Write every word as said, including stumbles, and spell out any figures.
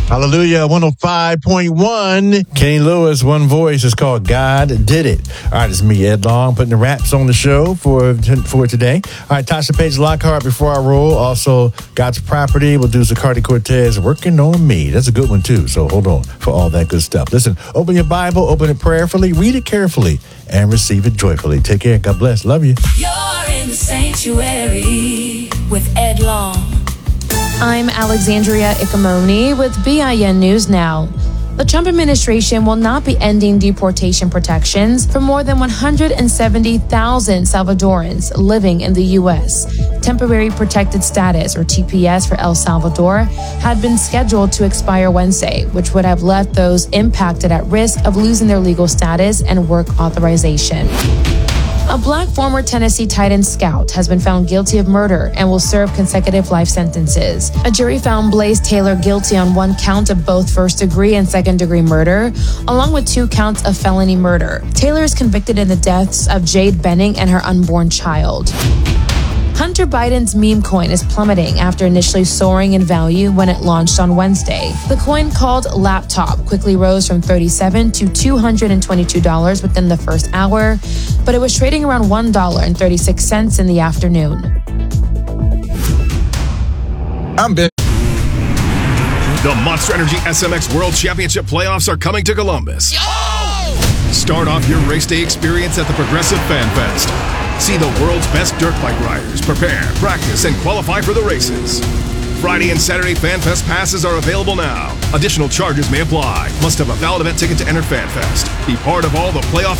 Hallelujah, one oh five point one. Kenny Lewis, one voice. It's called God Did It. All right, it's me, Ed Long, putting the raps on the show for for today. All right, Tasha Page Lockhart before I roll. Also, God's Property. We'll do Zacardi Cortez, Working on Me. That's a good one, too. So hold on for all that good stuff. Listen, open your Bible, open it prayerfully, read it carefully, and receive it joyfully. Take care. God bless. Love you. You're in the sanctuary with Ed Long. I'm Alexandria Ikamoni with B I N News Now. The Trump administration will not be ending deportation protections for more than one hundred seventy thousand Salvadorans living in the U S. Temporary Protected Status, or T P S, for El Salvador had been scheduled to expire Wednesday, which would have left those impacted at risk of losing their legal status and work authorization. A black former Tennessee Titans scout has been found guilty of murder and will serve consecutive life sentences. A jury found Blaze Taylor guilty on one count of both first-degree and second-degree murder, along with two counts of felony murder. Taylor is convicted in the deaths of Jade Benning and her unborn child. Hunter Biden's meme coin is plummeting after initially soaring in value when it launched on Wednesday. The coin, called Laptop, quickly rose from thirty-seven dollars to two hundred twenty-two dollars within the first hour, but it was trading around one dollar and thirty-six cents in the afternoon. I'm Ben. The Monster Energy S M X World Championship playoffs are coming to Columbus. Yo! Start off your race day experience at the Progressive Fan Fest. See the world's best dirt bike riders prepare, practice, and qualify for the races. Friday and Saturday Fan Fest passes are available now. Additional charges may apply. Must have a valid event ticket to enter Fan Fest. Be part of all the playoff